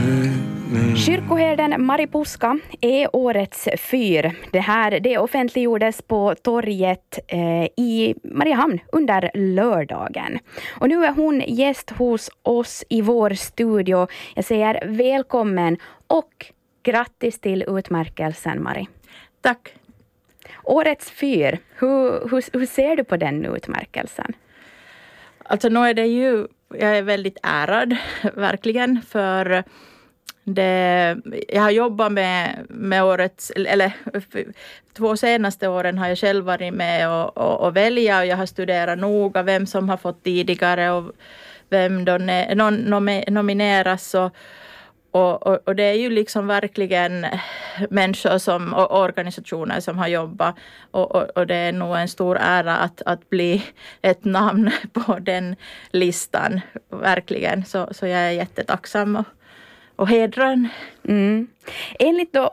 Kyrkoherden Mari Puska är årets fyr. Det offentliggjordes på torget i Mariehamn under lördagen. Och nu är hon gäst hos oss i vår studio. Jag säger välkommen och grattis till utmärkelsen, Mari. Tack. Årets fyr, hur ser du på den utmärkelsen? Alltså nu är det ju, jag är väldigt ärad verkligen för jag har jobbat med årets, eller 2 senaste åren har jag själv varit med och välja, och jag har studerat noga vem som har fått tidigare och vem nomineras och det är ju liksom verkligen människor och organisationer som har jobbat och det är nog en stor ära att bli ett namn på den listan verkligen, så jag är jättetacksam och hedran. Enligt då,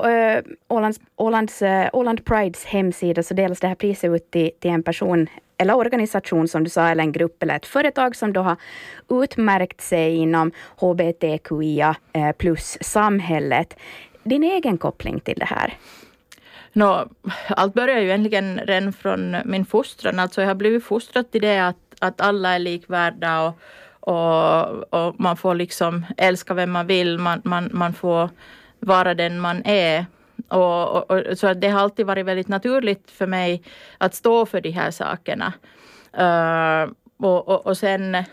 Åland Prides hemsida så delas det här priset ut till en person eller organisation som du sa, eller en grupp eller ett företag som då har utmärkt sig inom HBTQIA plus samhället. Din egen koppling till det här? Allt börjar ju egentligen redan från min fostran. Alltså jag har blivit fostrad till det att alla är likvärda och man får liksom älska vem man vill. Man får vara den man är. Och så det har alltid varit väldigt naturligt för mig att stå för de här sakerna. Och sen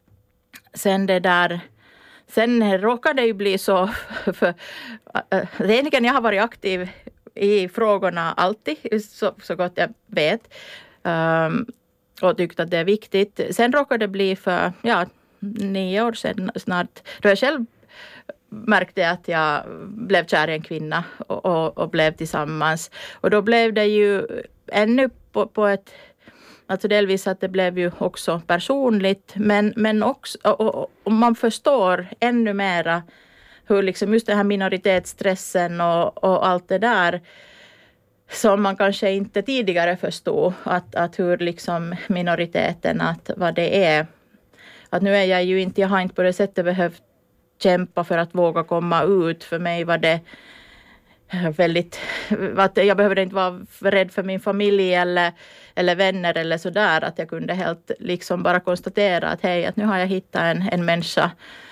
råkade det ju bli så för egentligen jag har varit aktiv i frågorna alltid så gott jag vet. Och tyckte att det är viktigt. Sen råkade det bli för 9 år sedan snart, då jag själv märkte att jag blev kär i en kvinna och blev tillsammans. Och då blev det ju ännu på ett, alltså delvis att det blev ju också personligt, men också, och man förstår ännu mera hur liksom just den här minoritetsstressen och allt det där som man kanske inte tidigare förstod, att hur liksom minoriteten, att vad det är. Att nu är jag har inte på det sättet behövt kämpa för att våga komma ut. För mig var det väldigt, att jag behövde inte vara rädd för min familj eller vänner eller sådär, att jag kunde helt liksom bara konstatera att hej, att nu har jag hittat en människa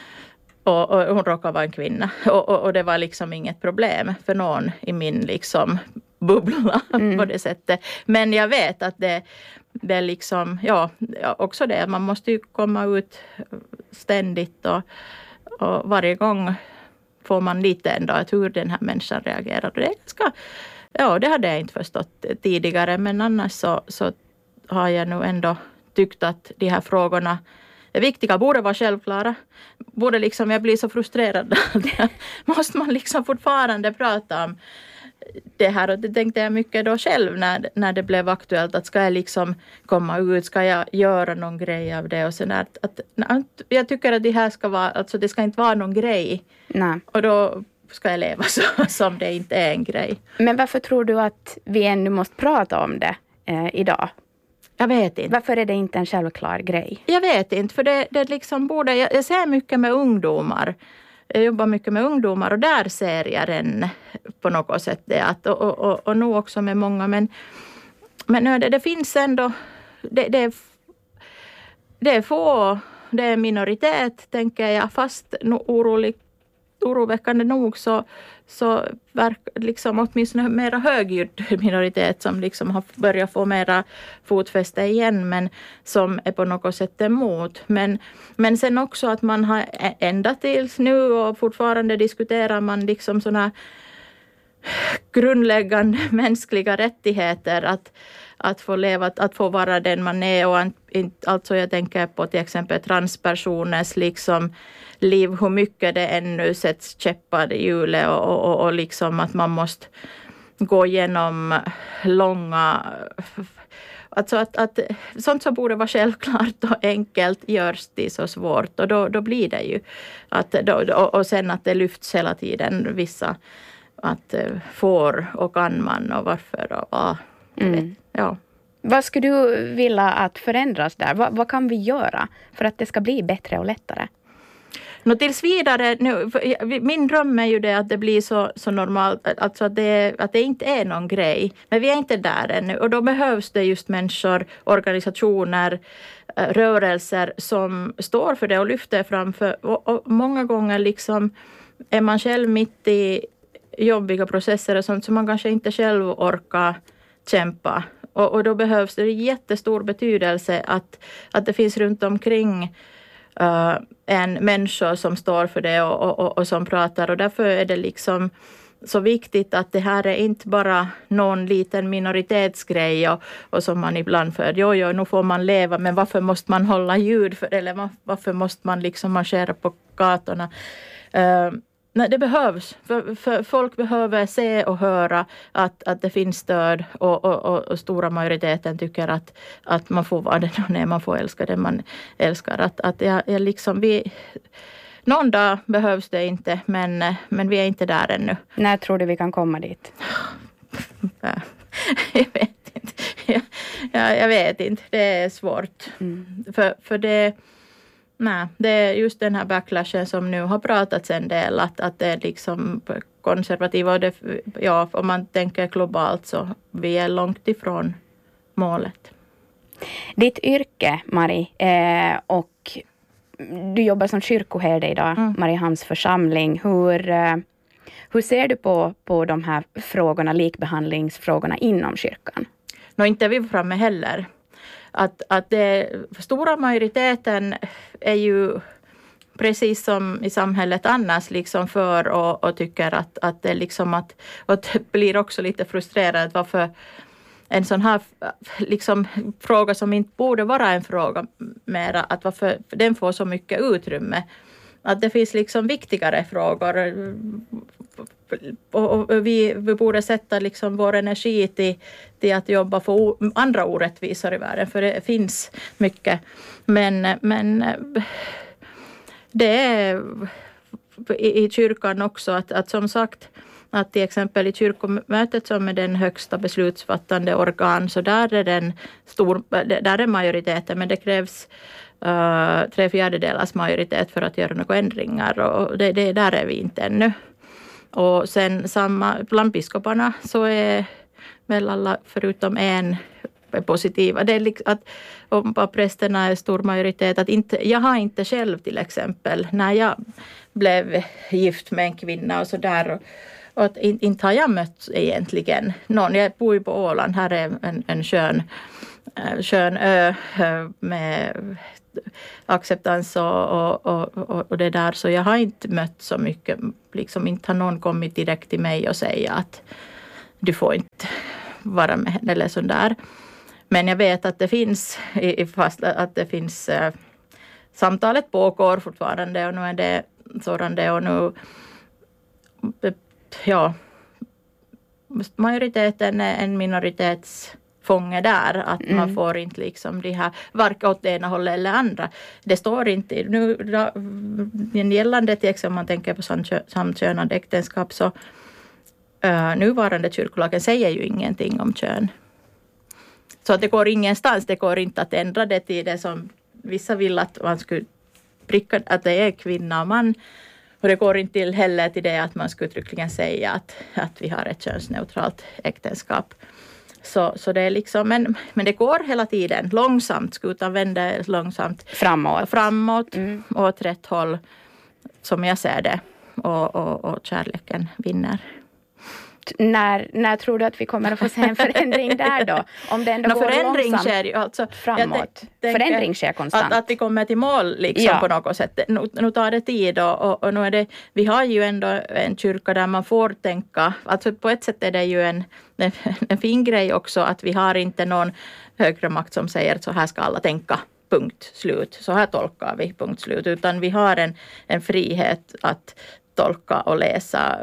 och hon råkar vara en kvinna och det var liksom inget problem för någon i min liksom bubbla på det sättet. Men jag vet att det är liksom, också det, man måste ju komma ut ständigt och varje gång får man lite ändå att hur den här människan reagerar. Det är ganska, det hade jag inte förstått tidigare, men annars så har jag nu ändå tyckt att de här frågorna är viktiga, borde vara självklara. Borde liksom, jag blir så frustrerad. Måste man liksom fortfarande prata om det här, och det tänkte jag mycket då själv när det blev aktuellt, att ska jag liksom komma ut, ska jag göra någon grej av det och sen att jag tycker att det här ska vara, alltså det ska inte vara någon grej. Nej. Och då ska jag leva så som det inte är en grej. Men varför tror du att vi ännu måste prata om det idag? Jag vet inte. Varför är det inte en självklar grej? Jag vet inte, för det liksom borde, jag ser mycket med ungdomar. Jag jobbar mycket med ungdomar och där ser jag den på något sätt det att, och nu också med många, men det finns ändå, det är få, det är minoritet tänker jag, fast oroväckande nog så verkar liksom åtminstone mera högljudd minoritet som liksom har börjat få mera fotfäste igen, men som är på något sätt emot. Men sen också att man har ända tills nu och fortfarande diskuterar man liksom såna grundläggande mänskliga rättigheter att få leva, att få vara den man är, och alltså jag tänker på till exempel transpersoners liksom liv, hur mycket det ännu sätts käppar i hjulet och liksom att man måste gå igenom långa, alltså att sånt som borde vara självklart och enkelt görs det så svårt, och då blir det ju att och sen att det lyfts hela tiden vissa, att får och kan man och varför och ja. Vad skulle du vilja att förändras där? Vad kan vi göra för att det ska bli bättre och lättare? Tills vidare, nu, min dröm är ju det att det blir så normalt, alltså att det inte är någon grej. Men vi är inte där ännu och då behövs det just människor, organisationer, rörelser som står för det och lyfter fram. Och många gånger liksom är man själv mitt i jobbiga processer och sånt som man kanske inte själv orkar kämpa. Och då behövs det jättestor betydelse att det finns runt omkring en människa som står för det och som pratar. Och därför är det liksom så viktigt att det här är inte bara någon liten minoritetsgrej och som man ibland för. Jo, nu får man leva, men varför måste man hålla ljud för det? Eller varför måste man liksom marschera på gatorna? Nej, det behövs. För folk behöver se och höra att det finns stöd och stora majoriteten tycker att man får vara det när man får älska det man älskar. Att jag liksom någon dag behövs det inte, men vi är inte där ännu. När tror du vi kan komma dit? Jag vet inte. Jag vet inte. Det är svårt. För det... Nej, det är just den här backlashen som nu har pratats en del, att det är liksom konservativa och det, ja, om man tänker globalt så vi är långt ifrån målet. Ditt yrke, Mari, och du jobbar som kyrkoherde idag, Mariehamns församling. Hur ser du på de här frågorna, likbehandlingsfrågorna inom kyrkan? Inte är vi framme heller. Att det stora majoriteten är ju precis som i samhället annars liksom för och tycker att det liksom att blir också lite frustrerad varför en sån här liksom fråga som inte borde vara en fråga mera, att varför den får så mycket utrymme. Att det finns liksom viktigare frågor och vi borde sätta liksom vår energi till att jobba för andra orättvisor i världen, för det finns mycket. Men det är i kyrkan också att som sagt att till exempel i kyrkomötet som är den högsta beslutsfattande organ, så där är majoriteten, men det krävs 3/4 majoritet för att göra några ändringar och det där är vi inte ännu. Och sen bland biskoparna så är väl alla förutom en positiva. Det är att om prästerna är stor majoritet, att inte, jag har inte själv till exempel när jag blev gift med en kvinna och så där, och att inte har jag mött egentligen någon. Jag bor ju på Åland, här är en skön ö med acceptans och det där, så jag har inte mött så mycket, liksom inte har någon kommit direkt till mig och säga att du får inte vara med henne eller sån där. Men jag vet att det finns att det finns samtalet pågår fortfarande och nu är det sådant och nu ja, majoriteten är en minoritetsfånge där, att man får inte liksom de här varken åt det ena hållet eller andra. Det står inte nu gällande till exempel om man tänker på samkönade äktenskap, så nuvarande kyrkolagen säger ju ingenting om kön. Så att det går ingenstans, det går inte att ändra det till det som vissa vill att man skulle pricka, att det är kvinna och man. Och det går inte heller till det att man skulle uttryckligen säga att vi har ett könsneutralt äktenskap. Så det är liksom, men det går hela tiden långsamt, skutan vänder långsamt framåt åt rätt håll som jag ser det, och kärleken vinner. När tror du att vi kommer att få se en förändring där då? Om det ändå går förändring långsamt sker ju alltså framåt. Förändring sker konstant. Att vi kommer till mål liksom på något sätt. Nu tar det tid och nu är det, vi har ju ändå en kyrka där man får tänka. Alltså på ett sätt är det ju en fin grej också att vi har inte någon högre makt som säger att så här ska alla tänka. Punkt slut. Så här tolkar vi, punkt slut. Utan vi har en frihet att tolka och läsa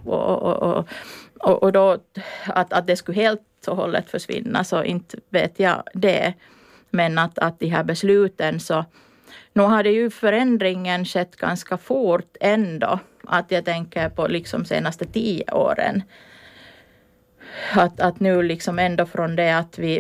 och då att det skulle helt och hållet försvinna, så inte vet jag det. Men att de här besluten, så nu har det ju förändringen skett ganska fort ändå. Att jag tänker på liksom senaste 10 åren. Att nu liksom ändå från det att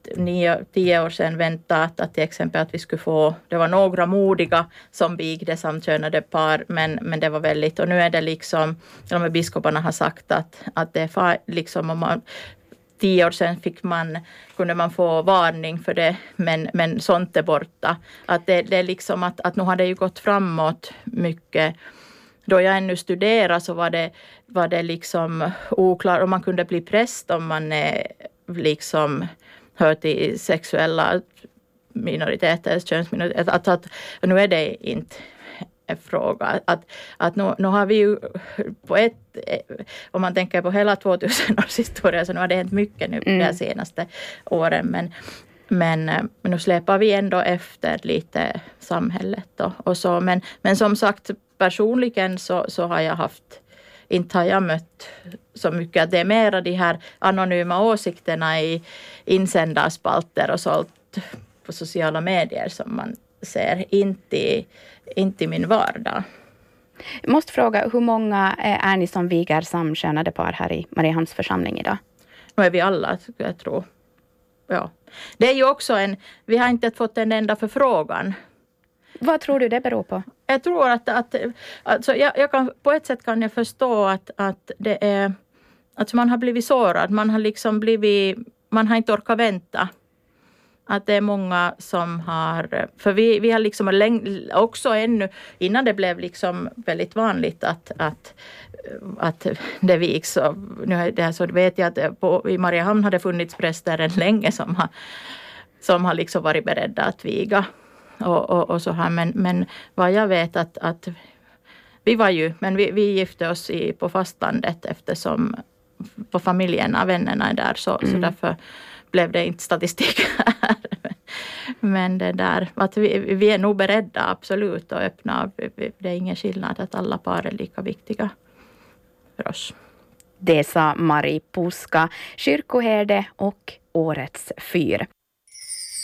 9-10 år sedan väntat att till exempel att vi skulle få, det var några modiga som vigde samkönade par, men det var väldigt, och nu är det liksom, de här biskoparna har sagt att det är liksom, om man 10 år sedan kunde man få varning för det, men sånt är borta. Att det är liksom att nu har det ju gått framåt mycket. Då jag ännu studerade så var det liksom oklart om man kunde bli präst om man liksom hör till sexuella minoriteter, könsminoriteter. Att nu är det inte en fråga. Att nu har vi ju på om man tänker på hela 2000 års historia, så nu har det hänt mycket nu de senaste åren. Men nu släpar vi ändå efter lite samhället och så. Men som sagt, personligen så har jag inte har jag mött så mycket. Att det är mera de här anonyma åsikterna i insändarspalter och sånt på sociala medier som man ser, inte i min vardag. Jag måste fråga, hur många är ni som viger samkönade par här i Mariehamns församling idag? Nu är vi alla, jag tror. Ja. Det är ju också vi har inte fått en enda förfrågan. Vad tror du det beror på? Jag tror alltså jag kan, på ett sätt kan jag förstå att det är, att man har blivit sårad, man har inte orkat vänta. Att det är många som har, för vi har liksom också ännu, innan det blev liksom väldigt vanligt att det viks. Nu är det så vet jag att i Mariehamn har det funnits präster än länge som har liksom varit beredda att viga och så här. Men vad jag vet att vi gifte oss på fastlandet eftersom på familjerna, vännerna är där så därför blev det inte statistik här. Men det där, att vi är nog beredda absolut och öppna. Det är ingen skillnad att alla par är lika viktiga för oss. Det sa Mari Puska, kyrkoherde och årets fyr.